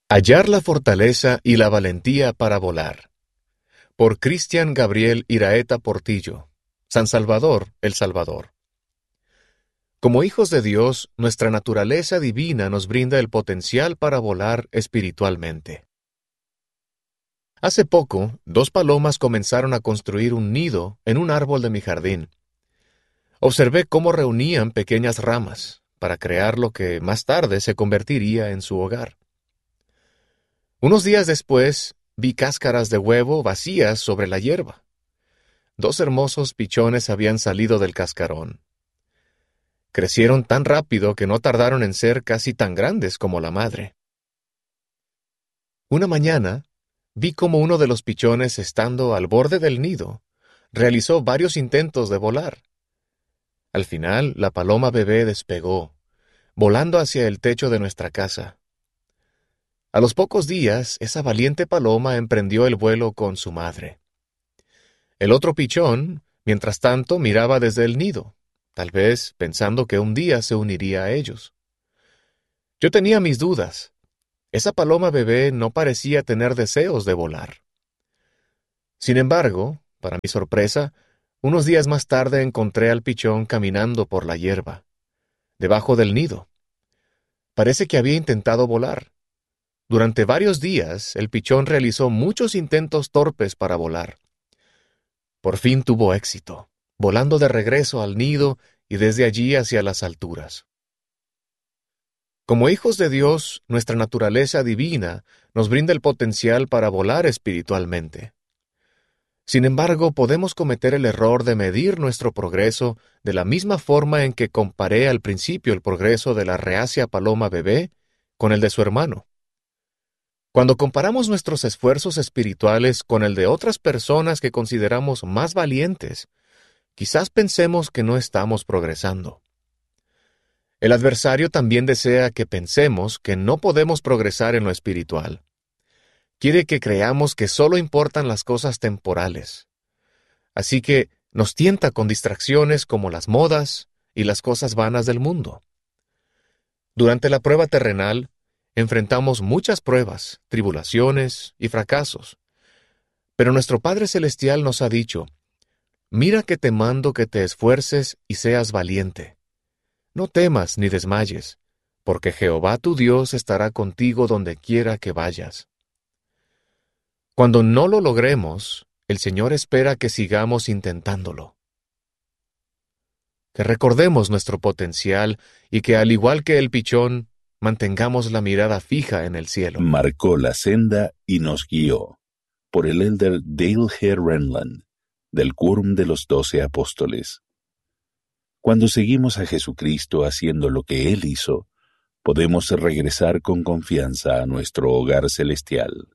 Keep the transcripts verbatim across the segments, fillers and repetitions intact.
Hallar la fortaleza y la valentía para volar. Por Cristian Gabriel Iraeta Portillo. San Salvador, El Salvador. Como hijos de Dios, nuestra naturaleza divina nos brinda el potencial para volar espiritualmente. Hace poco, dos palomas comenzaron a construir un nido en un árbol de mi jardín. Observé cómo reunían pequeñas ramas para crear lo que más tarde se convertiría en su hogar. Unos días después, vi cáscaras de huevo vacías sobre la hierba. Dos hermosos pichones habían salido del cascarón. Crecieron tan rápido que no tardaron en ser casi tan grandes como la madre. Una mañana, vi cómo uno de los pichones, estando al borde del nido, realizó varios intentos de volar. Al final, la paloma bebé despegó, volando hacia el techo de nuestra casa. A los pocos días, esa valiente paloma emprendió el vuelo con su madre. El otro pichón, mientras tanto, miraba desde el nido, tal vez pensando que un día se uniría a ellos. Yo tenía mis dudas. Esa paloma bebé no parecía tener deseos de volar. Sin embargo, para mi sorpresa, unos días más tarde encontré al pichón caminando por la hierba, debajo del nido. Parece que había intentado volar. Durante varios días, el pichón realizó muchos intentos torpes para volar. Por fin tuvo éxito, volando de regreso al nido y desde allí hacia las alturas. Como hijos de Dios, nuestra naturaleza divina nos brinda el potencial para volar espiritualmente. Sin embargo, podemos cometer el error de medir nuestro progreso de la misma forma en que comparé al principio el progreso de la reacia paloma bebé con el de su hermano. Cuando comparamos nuestros esfuerzos espirituales con el de otras personas que consideramos más valientes, quizás pensemos que no estamos progresando. El adversario también desea que pensemos que no podemos progresar en lo espiritual. Quiere que creamos que solo importan las cosas temporales. Así que nos tienta con distracciones como las modas y las cosas vanas del mundo. Durante la prueba terrenal, enfrentamos muchas pruebas, tribulaciones y fracasos. Pero nuestro Padre Celestial nos ha dicho: «Mira que te mando que te esfuerces y seas valiente. No temas ni desmayes, porque Jehová tu Dios estará contigo donde quiera que vayas». Cuando no lo logremos, el Señor espera que sigamos intentándolo. Que recordemos nuestro potencial y que, al igual que el pichón, mantengamos la mirada fija en el cielo. Marcó la senda y nos guió. Por el elder Dale G. Renland, del Quórum de los Doce Apóstoles. Cuando seguimos a Jesucristo haciendo lo que Él hizo, podemos regresar con confianza a nuestro hogar celestial.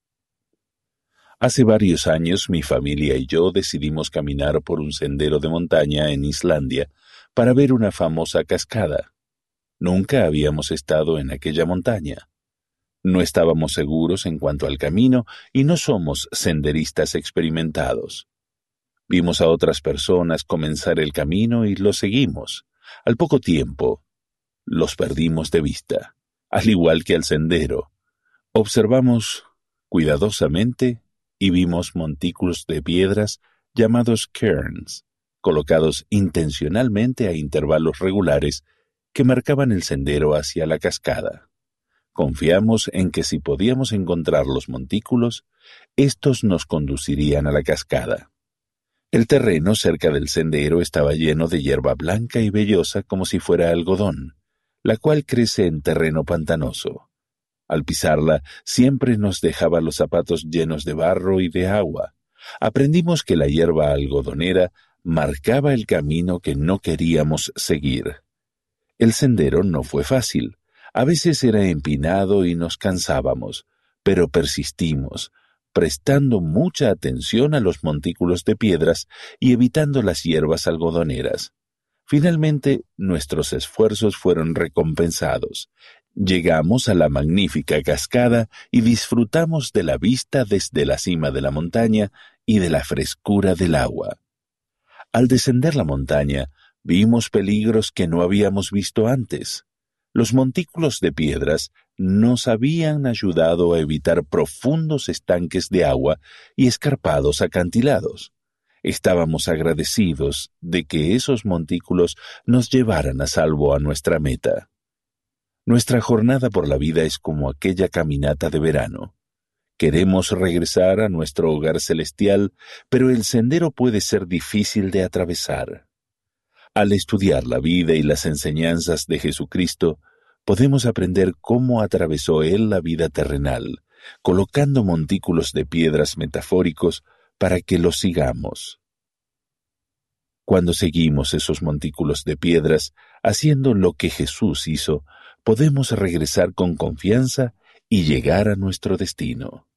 Hace varios años mi familia y yo decidimos caminar por un sendero de montaña en Islandia para ver una famosa cascada. Nunca habíamos estado en aquella montaña. No estábamos seguros en cuanto al camino y no somos senderistas experimentados. Vimos a otras personas comenzar el camino y los seguimos. Al poco tiempo, los perdimos de vista, al igual que al sendero. Observamos cuidadosamente y vimos montículos de piedras llamados cairns, colocados intencionalmente a intervalos regulares que marcaban el sendero hacia la cascada. Confiamos en que si podíamos encontrar los montículos, estos nos conducirían a la cascada. El terreno cerca del sendero estaba lleno de hierba blanca y vellosa como si fuera algodón, la cual crece en terreno pantanoso. Al pisarla, siempre nos dejaba los zapatos llenos de barro y de agua. Aprendimos que la hierba algodonera marcaba el camino que no queríamos seguir. El sendero no fue fácil. A veces era empinado y nos cansábamos, pero persistimos, prestando mucha atención a los montículos de piedras y evitando las hierbas algodoneras. Finalmente, nuestros esfuerzos fueron recompensados. Llegamos a la magnífica cascada y disfrutamos de la vista desde la cima de la montaña y de la frescura del agua. Al descender la montaña, vimos peligros que no habíamos visto antes. Los montículos de piedras nos habían ayudado a evitar profundos estanques de agua y escarpados acantilados. Estábamos agradecidos de que esos montículos nos llevaran a salvo a nuestra meta. Nuestra jornada por la vida es como aquella caminata de verano. Queremos regresar a nuestro hogar celestial, pero el sendero puede ser difícil de atravesar. Al estudiar la vida y las enseñanzas de Jesucristo, podemos aprender cómo atravesó Él la vida terrenal, colocando montículos de piedras metafóricos para que los sigamos. Cuando seguimos esos montículos de piedras, haciendo lo que Jesús hizo, podemos regresar con confianza y llegar a nuestro destino.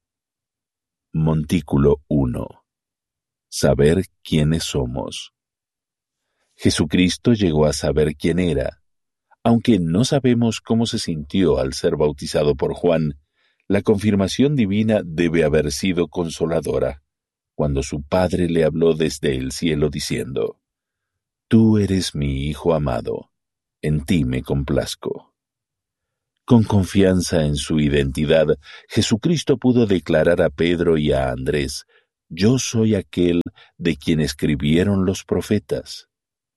Montículo uno. Saber quiénes somos. Jesucristo llegó a saber quién era. Aunque no sabemos cómo se sintió al ser bautizado por Juan, la confirmación divina debe haber sido consoladora, cuando su Padre le habló desde el cielo diciendo: «Tú eres mi Hijo amado, en ti me complazco». Con confianza en su identidad, Jesucristo pudo declarar a Pedro y a Andrés: «Yo soy aquel de quien escribieron los profetas».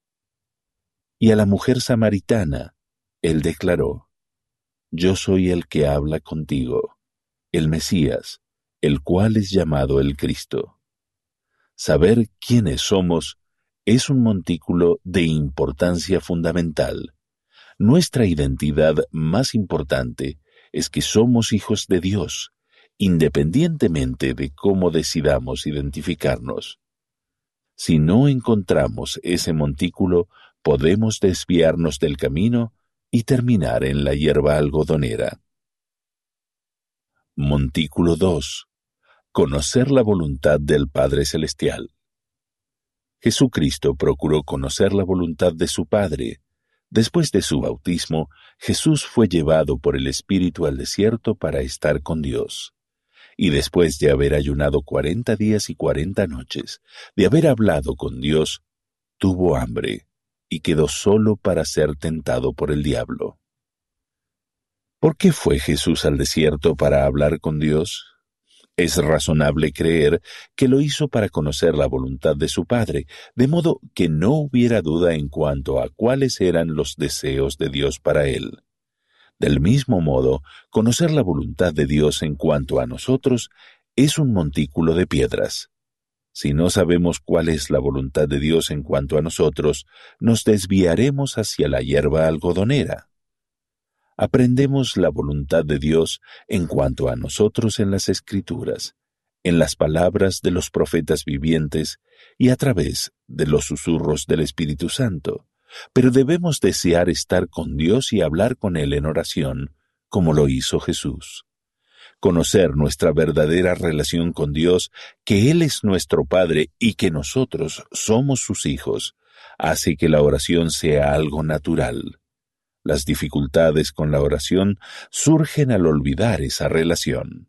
Y a la mujer samaritana, él declaró: «Yo soy el que habla contigo, el Mesías, el cual es llamado el Cristo». Saber quiénes somos es un montículo de importancia fundamental. Nuestra identidad más importante es que somos hijos de Dios, independientemente de cómo decidamos identificarnos. Si no encontramos ese montículo, podemos desviarnos del camino y terminar en la hierba algodonera. Montículo dos. Conocer la voluntad del Padre Celestial. Jesucristo procuró conocer la voluntad de su Padre. Después de su bautismo, Jesús fue llevado por el Espíritu al desierto para estar con Dios. Y después de haber ayunado cuarenta días y cuarenta noches, de haber hablado con Dios, tuvo hambre y quedó solo para ser tentado por el diablo. ¿Por qué fue Jesús al desierto para hablar con Dios? Es razonable creer que lo hizo para conocer la voluntad de su Padre, de modo que no hubiera duda en cuanto a cuáles eran los deseos de Dios para él. Del mismo modo, conocer la voluntad de Dios en cuanto a nosotros es un montículo de piedras. Si no sabemos cuál es la voluntad de Dios en cuanto a nosotros, nos desviaremos hacia la hierba algodonera. Aprendemos la voluntad de Dios en cuanto a nosotros en las Escrituras, en las palabras de los profetas vivientes y a través de los susurros del Espíritu Santo, pero debemos desear estar con Dios y hablar con Él en oración, como lo hizo Jesús. Conocer nuestra verdadera relación con Dios, que Él es nuestro Padre y que nosotros somos sus hijos, hace que la oración sea algo natural. Las dificultades con la oración surgen al olvidar esa relación.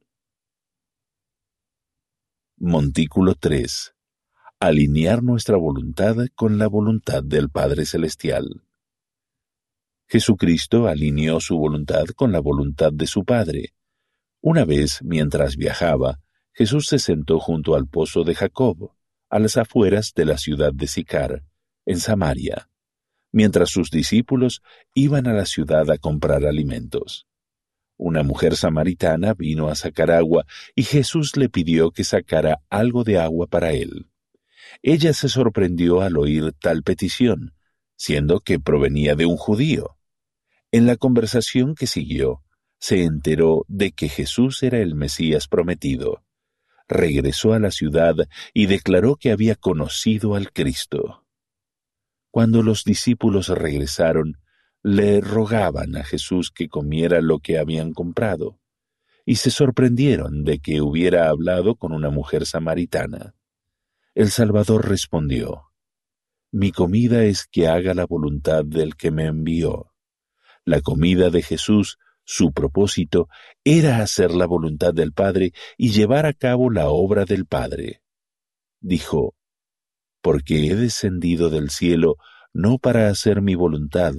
Montículo tres. Alinear nuestra voluntad con la voluntad del Padre Celestial. Jesucristo alineó su voluntad con la voluntad de su Padre. Una vez, mientras viajaba, Jesús se sentó junto al pozo de Jacob, a las afueras de la ciudad de Sicar, en Samaria, mientras sus discípulos iban a la ciudad a comprar alimentos. Una mujer samaritana vino a sacar agua y Jesús le pidió que sacara algo de agua para él. Ella se sorprendió al oír tal petición, siendo que provenía de un judío. En la conversación que siguió, se enteró de que Jesús era el Mesías prometido. Regresó a la ciudad y declaró que había conocido al Cristo. Cuando los discípulos regresaron, le rogaban a Jesús que comiera lo que habían comprado, y se sorprendieron de que hubiera hablado con una mujer samaritana. El Salvador respondió: «Mi comida es que haga la voluntad del que me envió». La comida de Jesús, su propósito, era hacer la voluntad del Padre y llevar a cabo la obra del Padre. Dijo: «Porque he descendido del cielo no para hacer mi voluntad,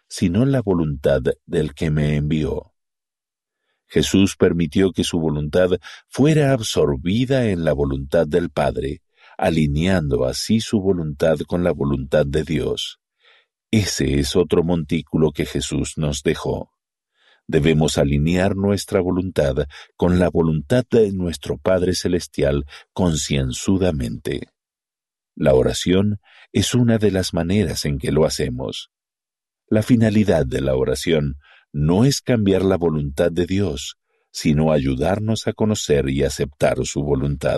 sino la voluntad del que me envió. Jesús permitió que su voluntad fuera absorbida en la voluntad del Padre, alineando así su voluntad con la voluntad de Dios. Ese es otro montículo que Jesús nos dejó. Debemos alinear nuestra voluntad con la voluntad de nuestro Padre Celestial concienzudamente. La oración es una de las maneras en que lo hacemos. La finalidad de la oración no es cambiar la voluntad de Dios, sino ayudarnos a conocer y aceptar su voluntad.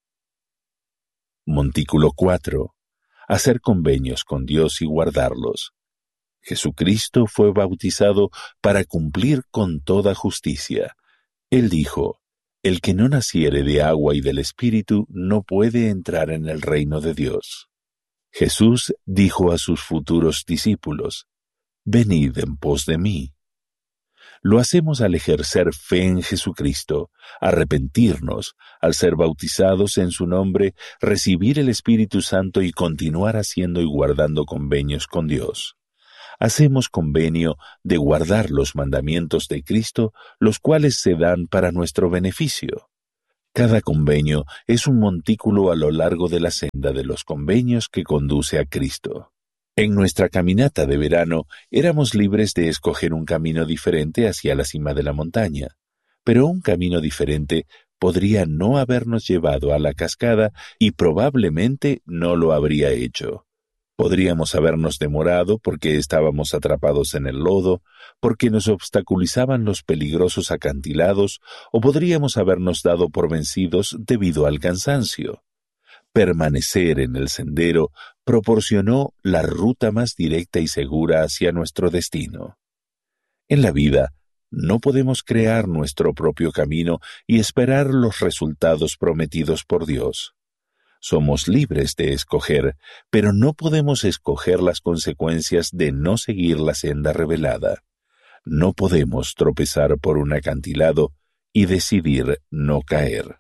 Montículo cuatro. Hacer convenios con Dios y guardarlos. Jesucristo fue bautizado para cumplir con toda justicia. Él dijo, «El que no naciere de agua y del Espíritu no puede entrar en el reino de Dios». Jesús dijo a sus futuros discípulos, «Venid en pos de mí». Lo hacemos al ejercer fe en Jesucristo, arrepentirnos, al ser bautizados en su nombre, recibir el Espíritu Santo y continuar haciendo y guardando convenios con Dios. Hacemos convenio de guardar los mandamientos de Cristo, los cuales se dan para nuestro beneficio. Cada convenio es un montículo a lo largo de la senda de los convenios que conduce a Cristo. En nuestra caminata de verano éramos libres de escoger un camino diferente hacia la cima de la montaña, pero un camino diferente podría no habernos llevado a la cascada y probablemente no lo habría hecho. Podríamos habernos demorado porque estábamos atrapados en el lodo, porque nos obstaculizaban los peligrosos acantilados, o podríamos habernos dado por vencidos debido al cansancio. Permanecer en el sendero proporcionó la ruta más directa y segura hacia nuestro destino. En la vida, no podemos crear nuestro propio camino y esperar los resultados prometidos por Dios. Somos libres de escoger, pero no podemos escoger las consecuencias de no seguir la senda revelada. No podemos tropezar por un acantilado y decidir no caer.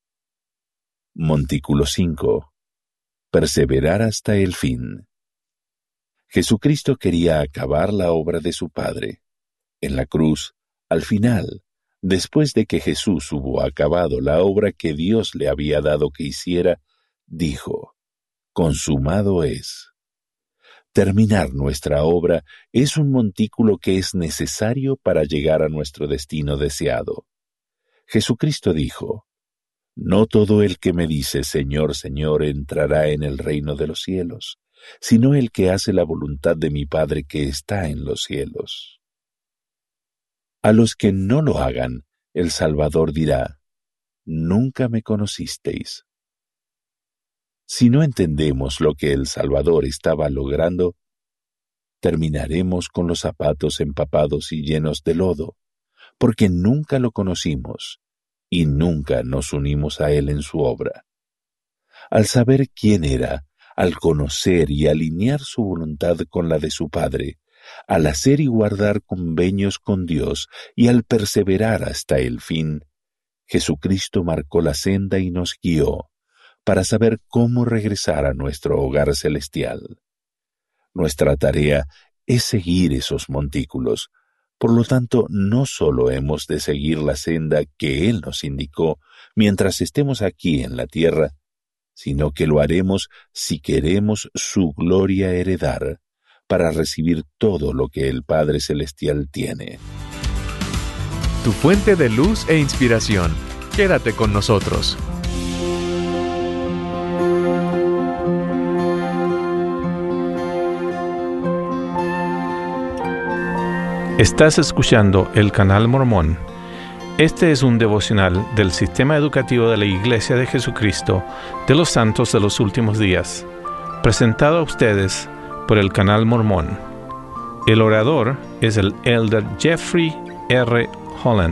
Montículo cinco. Perseverar hasta el fin. Jesucristo quería acabar la obra de su Padre. En la cruz, al final, después de que Jesús hubo acabado la obra que Dios le había dado que hiciera, dijo, «Consumado es». Terminar nuestra obra es un montículo que es necesario para llegar a nuestro destino deseado. Jesucristo dijo, «No todo el que me dice, Señor, Señor, entrará en el reino de los cielos, sino el que hace la voluntad de mi Padre que está en los cielos». A los que no lo hagan, el Salvador dirá, «Nunca me conocisteis». Si no entendemos lo que el Salvador estaba logrando, terminaremos con los zapatos empapados y llenos de lodo, porque nunca lo conocimos y nunca nos unimos a Él en su obra. Al saber quién era, al conocer y alinear su voluntad con la de su Padre, al hacer y guardar convenios con Dios y al perseverar hasta el fin, Jesucristo marcó la senda y nos guió para saber cómo regresar a nuestro hogar celestial. Nuestra tarea es seguir esos montículos. Por lo tanto, no solo hemos de seguir la senda que Él nos indicó mientras estemos aquí en la tierra, sino que lo haremos si queremos su gloria heredar, para recibir todo lo que el Padre Celestial tiene. Tu fuente de luz e inspiración. Quédate con nosotros. Estás escuchando el Canal Mormón. Este es un devocional del Sistema Educativo de la Iglesia de Jesucristo de los Santos de los Últimos Días, presentado a ustedes por el Canal Mormón. El orador es el Elder Jeffrey R. Holland.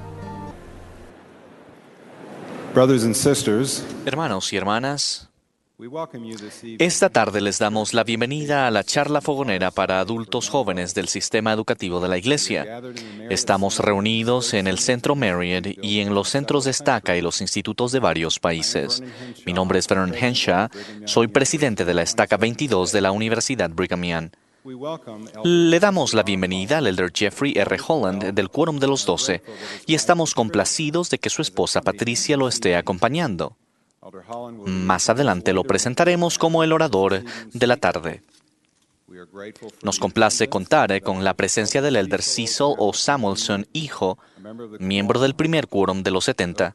Brothers and sisters, Hermanos y hermanas, esta tarde les damos la bienvenida a la charla fogonera para adultos jóvenes del Sistema Educativo de la Iglesia. Estamos reunidos en el Centro Marriott y en los centros de Estaca y los institutos de varios países. Mi nombre es Vernon Henshaw, soy presidente de la Estaca veintidós de la Universidad Brigham Young. Le damos la bienvenida al elder Jeffrey R. Holland del Quórum de los Doce y estamos complacidos de que su esposa Patricia lo esté acompañando. Más adelante lo presentaremos como el orador de la tarde. Nos complace contar con la presencia del elder Cecil O. Samuelson, hijo, miembro del primer quórum de los setenta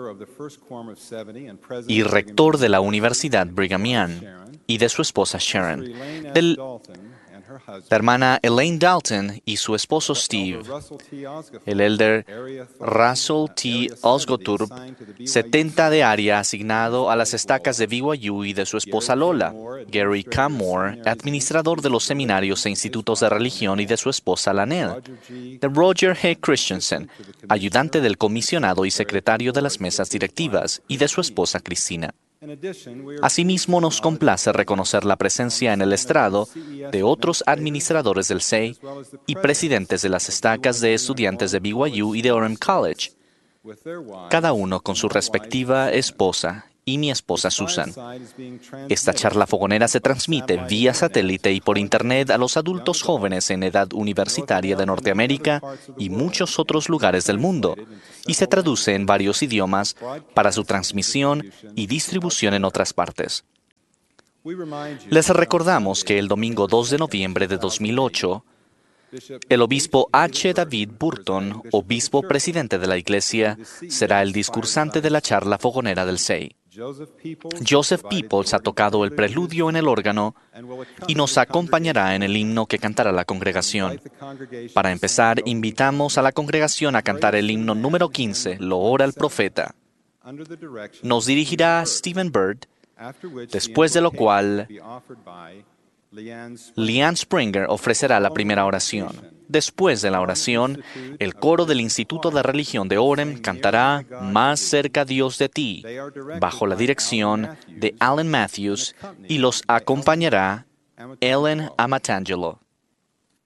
y rector de la Universidad Brigham Young, y de su esposa Sharon, del la hermana Elaine Dalton y su esposo Steve, el elder Russell T. Osgoturb, setenta de área asignado a las estacas de B Y U, y de su esposa Lola, Gary K. Moore, administrador de los seminarios e institutos de religión, y de su esposa Lanelle, de Roger G. Christensen, ayudante del comisionado y secretario de las mesas directivas, y de su esposa Cristina. Asimismo, nos complace reconocer la presencia en el estrado de otros administradores del S E I y presidentes de las estacas de estudiantes de B Y U y de Orem College, cada uno con su respectiva esposa y mi esposa Susan. Esta charla fogonera se transmite vía satélite y por Internet a los adultos jóvenes en edad universitaria de Norteamérica y muchos otros lugares del mundo, y se traduce en varios idiomas para su transmisión y distribución en otras partes. Les recordamos que el domingo dos de noviembre de dos mil ocho, el obispo H. David Burton, obispo presidente de la Iglesia, será el discursante de la charla fogonera del S E I. Joseph Peoples ha tocado el preludio en el órgano y nos acompañará en el himno que cantará la congregación. Para empezar, invitamos a la congregación a cantar el himno número quince, Lo ora el profeta. Nos dirigirá Stephen Bird, después de lo cual Leanne Springer ofrecerá la primera oración. Después de la oración, el coro del Instituto de Religión de Orem cantará Más cerca Dios de ti, bajo la dirección de Alan Matthews, y los acompañará Ellen Amatangelo.